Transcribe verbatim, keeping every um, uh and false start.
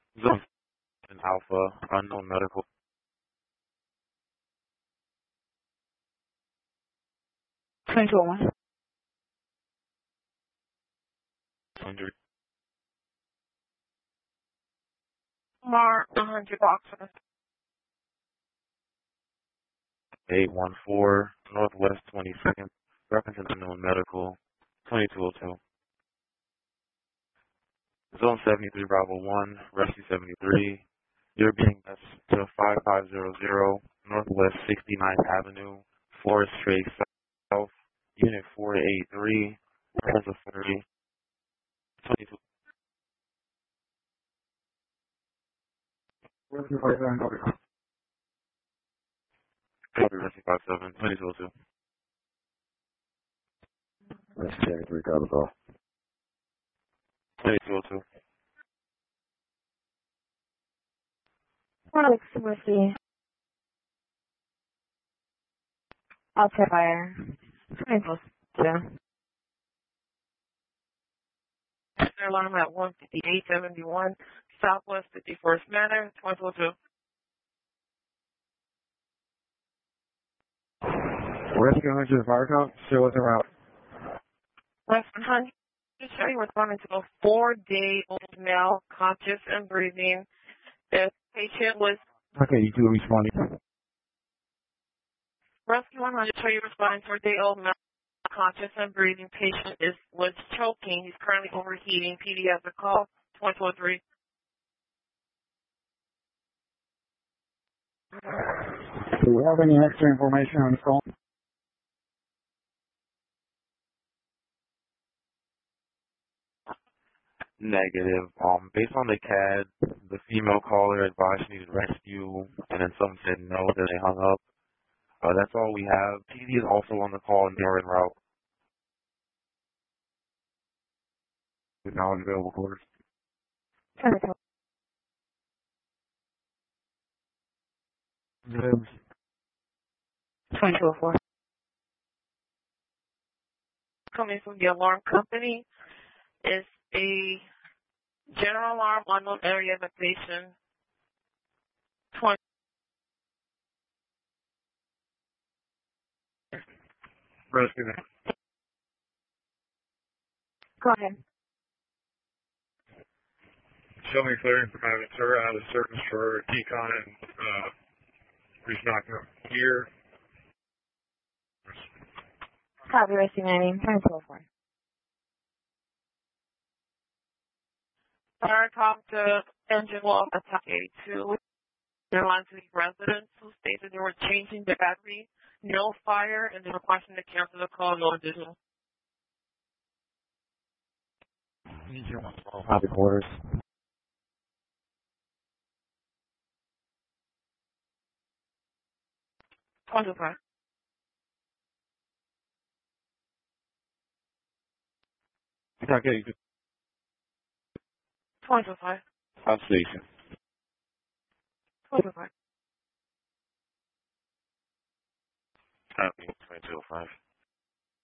Zone seven Alpha, unknown medical. twenty-two oh one. Hundred Mar one hundred boxes. eight one four Northwest twenty-second. Reference an unknown medical. Twenty-two oh two. Zone seventy-three Bravo one, Rescue seventy-three. You're being passed to five five zero zero Northwest sixty-ninth Avenue, Forest Trace South, Unit four eighty-three, Presence three, twenty-two. Rescue five seven, copy. Copy, Rescue five seven, twenty-two oh two. Rescue seventy-three, copy call. twenty-two oh two. Alex Mercy. Alpha Fire. twenty-two oh two. Alarm at one fifty-eight seventy-one Southwest fifty-first Manor, twenty-two oh two. Rescue one hundred fire count, still within route. West one hundred, show you responding to a four-day-old male, conscious and breathing. The patient was Okay, you two responding. Rescue one hundred, show you responding to a day-old male, conscious and breathing. Patient is was choking. He's currently overheating. Pediatric call, twenty-two oh three. Do we have any extra information on the call? Negative. Um, based on the C A D, the female caller advised she needed rescue, and then some said no, then they hung up. Uh, that's all we have. T D is also on the call and they're en route. With knowledge available quarters. twenty-two oh four. Coming from the alarm company is a general alarm, unknown area evacuation. twenty. Rescue. Go ahead. Show me clearing from Aventura out of service for decon and uh, reaching out here. Copy, rescue name, twenty-two oh four. Fire talked to engine wall attack eighty-two. Airline City residents who stated they were changing the battery, no fire, and they were questioning to cancel the call, no additional. Copy quarters. twenty-two oh five. Okay, twenty-two oh five. South Station. twenty-two oh five. Copy, twenty-two oh five.